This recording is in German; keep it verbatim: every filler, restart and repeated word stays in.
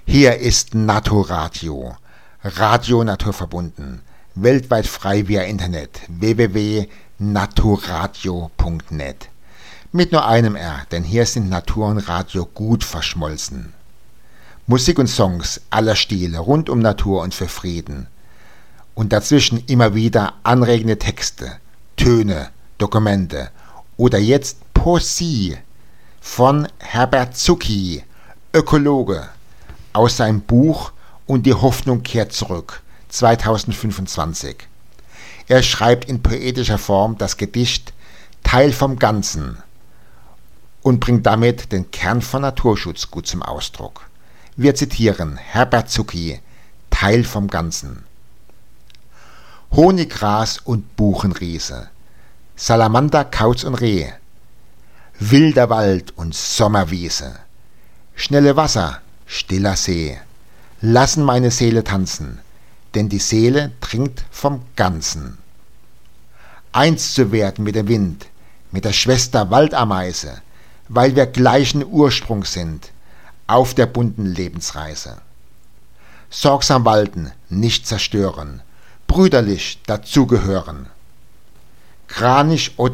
Hier ist Naturradio, Radio naturverbunden, weltweit frei via Internet, w w w punkt naturradio punkt net. Mit nur einem R, denn hier sind Natur und Radio gut verschmolzen. Musik und Songs aller Stile rund um Natur und für Frieden. Und dazwischen immer wieder anregende Texte, Töne, Dokumente oder jetzt Poesie von Herbert Zucki, Ökologe, aus seinem Buch Und die Hoffnung kehrt zurück, zweitausendfünfundzwanzig. Er schreibt in poetischer Form das Gedicht Teil vom Ganzen und bringt damit den Kern von Naturschutz gut zum Ausdruck. Wir zitieren Herbert Zucki, Teil vom Ganzen. Honiggras und Buchenriese, Salamander, Kauz und Reh, wilder Wald und Sommerwiese, schnelle Wasser, stiller See, lassen meine Seele tanzen, denn die Seele trinkt vom Ganzen. Eins zu werden mit dem Wind, mit der Schwester Waldameise, weil wir gleichen Ursprung sind, auf der bunten Lebensreise. Sorgsam walten, nicht zerstören, brüderlich dazugehören. Kranich